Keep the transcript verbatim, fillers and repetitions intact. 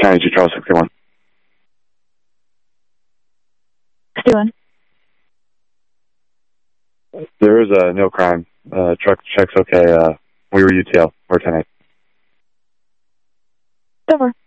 County two Charles sixty-one. sixty-one. There is uh, no crime. Uh, truck checks okay. Uh, we were U T L. We're ten eight. Over.